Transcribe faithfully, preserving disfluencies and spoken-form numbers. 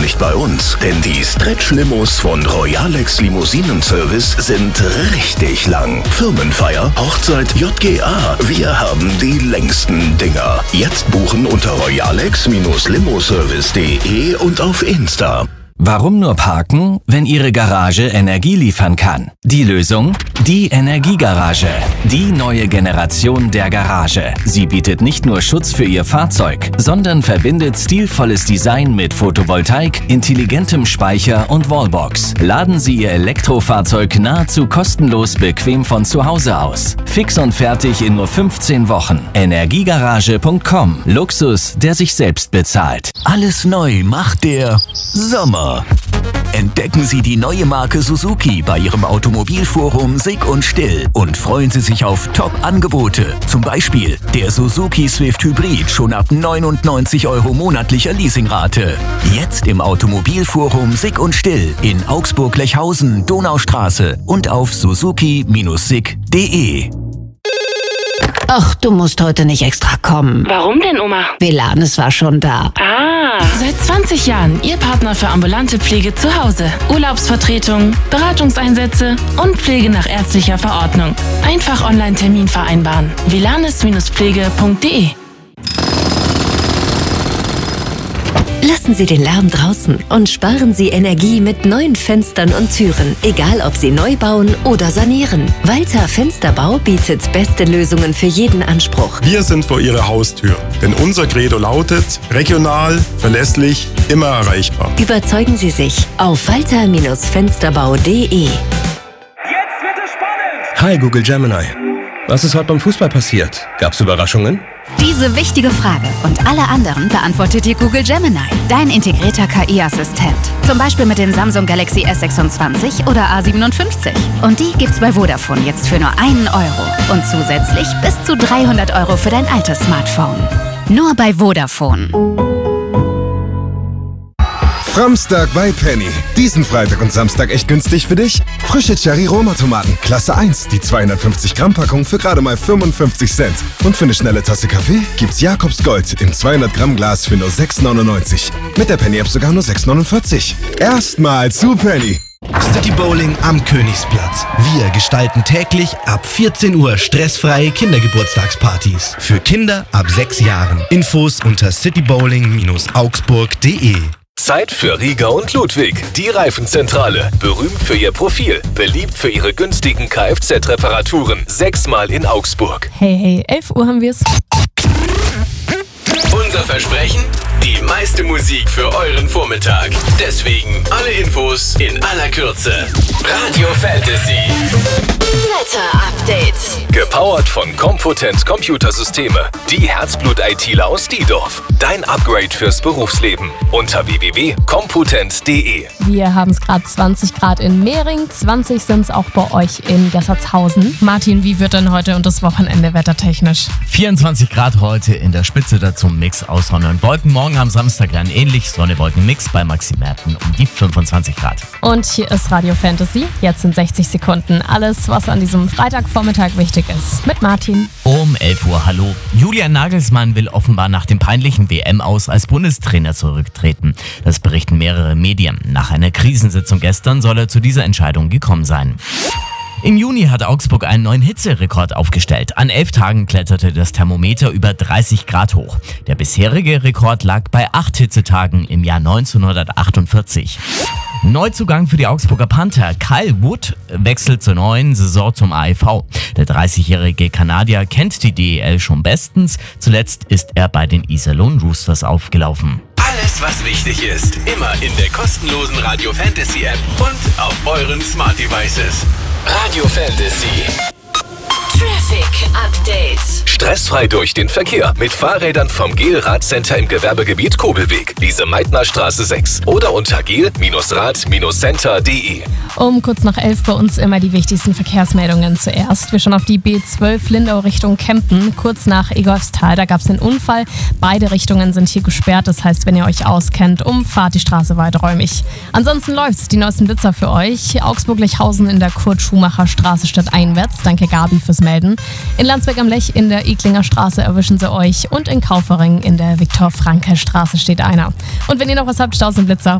nicht bei uns, denn die Stretch-Limos von Royalex Limousinenservice sind richtig lang. Firmenfeier, Hochzeit, J G A, wir haben die längsten Dinger. Jetzt buchen unter royalex limoservice punkt de und auf Insta. Warum nur parken, wenn Ihre Garage Energie liefern kann? Die Lösung? Die Energiegarage. Die neue Generation der Garage. Sie bietet nicht nur Schutz für Ihr Fahrzeug, sondern verbindet stilvolles Design mit Photovoltaik, intelligentem Speicher und Wallbox. Laden Sie Ihr Elektrofahrzeug nahezu kostenlos bequem von zu Hause aus. Fix und fertig in nur fünfzehn Wochen. Energiegarage punkt com. Luxus, der sich selbst bezahlt. Alles neu macht der Sommer. Entdecken Sie die neue Marke Suzuki bei Ihrem Automobilforum Sick und Still und freuen Sie sich auf Top-Angebote. Zum Beispiel der Suzuki Swift Hybrid schon ab neunundneunzig Euro monatlicher Leasingrate. Jetzt im Automobilforum Sick und Still in Augsburg-Lechhausen, Donaustraße und auf suzuki Bindestrich sick punkt de. Ach, du musst heute nicht extra kommen. Warum denn, Oma? Velanes war schon da. Ah, seit zwanzig Jahren Ihr Partner für ambulante Pflege zu Hause. Urlaubsvertretung, Beratungseinsätze und Pflege nach ärztlicher Verordnung. Einfach Online-Termin vereinbaren. velanes Pflege punkt de. Lassen Sie den Lärm draußen und sparen Sie Energie mit neuen Fenstern und Türen, egal ob Sie neu bauen oder sanieren. Walter Fensterbau bietet beste Lösungen für jeden Anspruch. Wir sind vor Ihrer Haustür, denn unser Credo lautet: regional, verlässlich, immer erreichbar. Überzeugen Sie sich auf walter Fensterbau punkt de. Jetzt wird es spannend! Hi Google Gemini. Was ist heute beim Fußball passiert? Gab's Überraschungen? Diese wichtige Frage und alle anderen beantwortet dir Google Gemini, dein integrierter K I-Assistent. Zum Beispiel mit den Samsung Galaxy S sechsundzwanzig oder A siebenundfünfzig. Und die gibt's bei Vodafone jetzt für nur einen Euro. Und zusätzlich bis zu dreihundert Euro für dein altes Smartphone. Nur bei Vodafone. Framstag bei Penny. Diesen Freitag und Samstag echt günstig für dich? Frische Cherry-Roma-Tomaten, Klasse eins, die zweihundertfünfzig Gramm Packung für gerade mal fünfundfünfzig Cent. Und für eine schnelle Tasse Kaffee gibt's Jakobs Gold im zweihundert Gramm Glas für nur sechs neunundneunzig. Mit der Penny-App sogar nur sechs neunundvierzig. Erstmal zu Penny. City Bowling am Königsplatz. Wir gestalten täglich ab vierzehn Uhr stressfreie Kindergeburtstagspartys. Für Kinder ab sechs Jahren. Infos unter citybowling augsburg punkt de. Zeit für Rieger und Ludwig, die Reifenzentrale. Berühmt für ihr Profil, beliebt für ihre günstigen Kfz-Reparaturen. Sechsmal in Augsburg. Hey, hey, elf Uhr haben wir's. Unser Versprechen? Die meiste Musik für euren Vormittag. Deswegen alle Infos in aller Kürze. Radio Fantasy. Wetter-Update. Gepowert von Compotent Computersysteme. Die Herzblut-I Tler aus Diedorf. Dein Upgrade fürs Berufsleben. Unter w w w punkt compotent punkt de. Wir haben es gerade zwanzig Grad in Mehring, zwanzig sind es auch bei euch in Gessertshausen. Martin, wie wird denn heute und das Wochenende wettertechnisch? vierundzwanzig Grad heute in der Spitze, dazu ein Mix aus Sonne und Wolken. Morgen am Samstag dann ähnlich, Sonne-Wolken-Mix bei Maximerten um die fünfundzwanzig Grad. Und hier ist Radio Fantasy. Jetzt in sechzig Sekunden alles, was an diesem Freitagvormittag wichtig ist. Mit Martin. Um elf Uhr, hallo. Julian Nagelsmann will offenbar nach dem peinlichen W M-Aus als Bundestrainer zurücktreten. Das berichten mehrere Medien. Nach einer Krisensitzung gestern soll er zu dieser Entscheidung gekommen sein. Im Juni hat Augsburg einen neuen Hitzerekord aufgestellt. An elf Tagen kletterte das Thermometer über dreißig Grad hoch. Der bisherige Rekord lag bei acht Hitzetagen im Jahr neunzehnhundertachtundvierzig. Neuzugang für die Augsburger Panther. Kyle Wood wechselt zur neuen Saison zum A E V. Der dreißigjährige Kanadier kennt die D E L schon bestens. Zuletzt ist er bei den Iserlohn Roosters aufgelaufen. Alles, was wichtig ist, immer in der kostenlosen Radio Fantasy App und auf euren Smart Devices. Radio Fantasy. Traffic Update. Stressfrei durch den Verkehr mit Fahrrädern vom Gel Radcenter im Gewerbegebiet Kobelweg, Lise-Meitner-Straße sechs oder unter gel Rad Center punkt de. Um kurz nach elf bei uns immer die wichtigsten Verkehrsmeldungen zuerst. Wir schauen auf die B zwölf Lindau Richtung Kempen, kurz nach Egolfsthal. Da gab es einen Unfall. Beide Richtungen sind hier gesperrt. Das heißt, wenn ihr euch auskennt, umfahrt die Straße weiträumig. Ansonsten läuft's. Die neuesten Blitzer für euch. Augsburg-Lechhausen in der Kurt-Schumacher-Straße statt einwärts. Danke Gabi fürs Melden. In Landsberg am Lech in der Eklinger Straße erwischen sie euch. Und in Kaufering in der Viktor-Frankl-Straße steht einer. Und wenn ihr noch was habt, Staus und Blitzer